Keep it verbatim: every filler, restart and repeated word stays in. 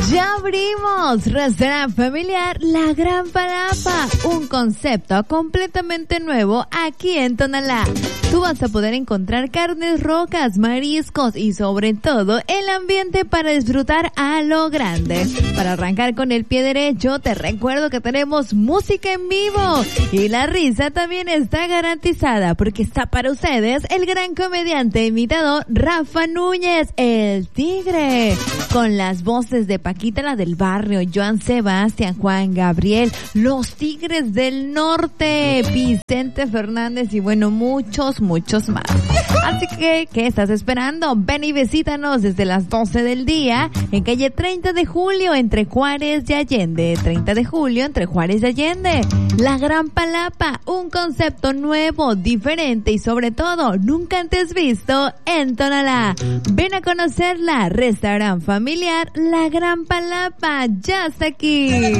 Ya abrimos Restaurante Familiar La Gran Palapa, un concepto completamente nuevo aquí en Tonalá. Tú vas a poder encontrar carnes rojas, mariscos y sobre todo el ambiente para disfrutar a lo grande. Para arrancar con el pie derecho, te recuerdo que tenemos música en vivo y la risa también está garantizada porque está para ustedes el gran comediante e imitador Rafa Núñez, el Tigre, con las voces de Paquita la del Barrio, Joan Sebastián, Juan Gabriel, los Tigres del Norte, Vicente Fernández y bueno, muchos, muchos más. Así que, ¿qué estás esperando? Ven y visítanos desde las doce del día en calle treinta de julio entre Juárez y Allende. treinta de julio entre Juárez y Allende. La Gran Palapa, un concepto nuevo, diferente y sobre todo nunca antes visto en Tonalá. Ven a conocerla. Restaurante Familiar La Gran Palapa, ya está aquí.